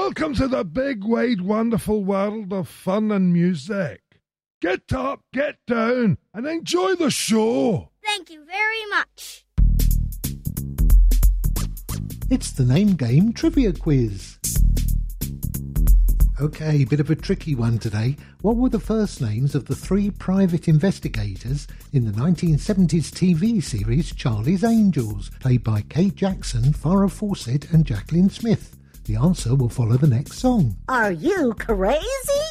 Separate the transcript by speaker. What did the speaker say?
Speaker 1: Welcome to the big, wide, wonderful world of fun and music. Get up, get down, and enjoy the show.
Speaker 2: Thank you very much.
Speaker 3: It's the Name Game Trivia Quiz. OK, bit of a tricky one today. What were the first names of the three private investigators in the 1970s TV series Charlie's Angels, played by Kate Jackson, Farrah Fawcett and Jacqueline Smith? The answer will follow the next song.
Speaker 4: Are you crazy?